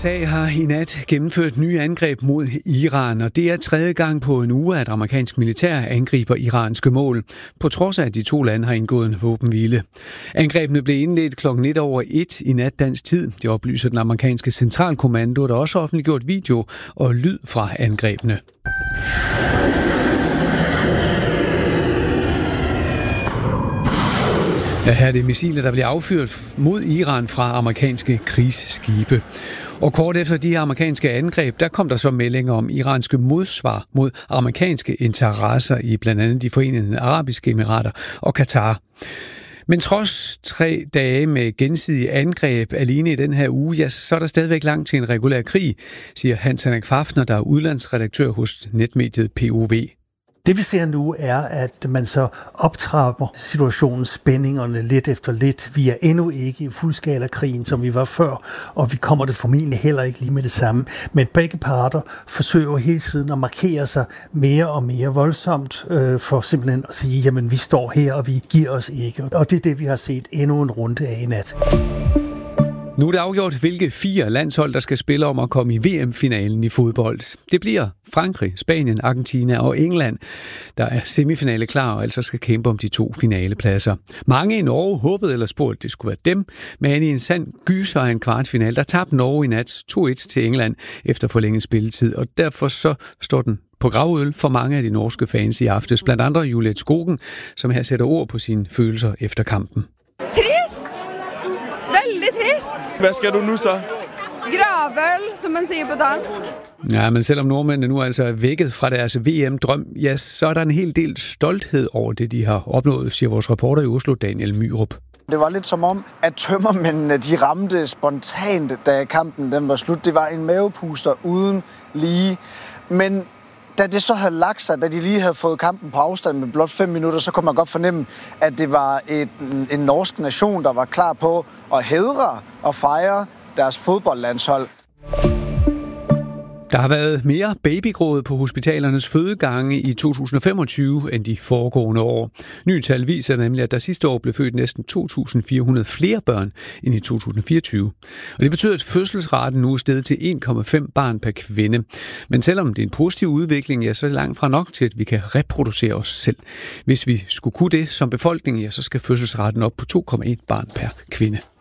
USA har i nat gennemført nye angreb mod Iran, og det er tredje gang på en uge, at amerikansk militær angriber iranske mål, på trods af, at de to lande har indgået en våbenhvile. Angrebene blev indledt kl. 1:01 i nat dansk tid. Det oplyser den amerikanske centralkommando, der også har offentliggjort video og lyd fra angrebene. Her er det missiler, der bliver affyret mod Iran fra amerikanske krigsskibe. Og kort efter de her amerikanske angreb, der kom der så meldinger om iranske modsvar mod amerikanske interesser i blandt andet de Forenede Arabiske Emirater og Katar. Men trods 3 dage med gensidige angreb alene i den her uge, ja, så er der stadigvæk langt til en regulær krig, siger Hans-Henrik Fafner, der er udlandsredaktør hos netmediet POV. Det vi ser nu er, at man så optrapper situationens spændingerne lidt efter lidt. Vi er endnu ikke i fuldskala-krigen, som vi var før, og vi kommer det formentlig heller ikke lige med det samme. Men begge parter forsøger hele tiden at markere sig mere og mere voldsomt for simpelthen at sige, jamen vi står her, og vi giver os ikke. Og det er det, vi har set endnu en runde af i nat. Nu er det afgjort, hvilke 4 landshold, der skal spille om at komme i VM-finalen i fodbold. Det bliver Frankrig, Spanien, Argentina og England, der er semifinale klar og altså skal kæmpe om de 2 finalepladser. Mange i Norge håbede eller spurgte, at det skulle være dem, men i en sand gyser af en kvartfinal, der tabte Norge i nat 2-1 til England efter forlænget spilletid, og derfor så står den på gravøl for mange af de norske fans i aftes, blandt andre Juliet Skogen, som her sætter ord på sine følelser efter kampen. Hvad skal du nu så? Gravøl, som man siger på dansk. Ja, men selvom nordmændene nu altså er vækket fra deres VM-drøm, ja, så er der en hel del stolthed over det, de har opnået, siger vores reporter i Oslo, Daniel Myrup. Det var lidt som om, at tømmermændene de ramte spontant, da kampen den var slut. Det var en mavepuster uden lige. Men da det så havde lagt sig, da de lige havde fået kampen på afstand med blot 5 minutter, så kunne man godt fornemme, at det var en norsk nation, der var klar på at hædre og fejre deres fodboldlandshold. Der har været mere babygråd på hospitalernes fødegange i 2025 end de foregående år. Nye tal viser nemlig, at der sidste år blev født næsten 2.400 flere børn end i 2024. Og det betyder, at fødselsraten nu er steget til 1,5 barn per kvinde. Men selvom det er en positiv udvikling, ja, så er det langt fra nok til, at vi kan reproducere os selv. Hvis vi skulle kunne det som befolkning, ja, så skal fødselsraten op på 2,1 barn per kvinde.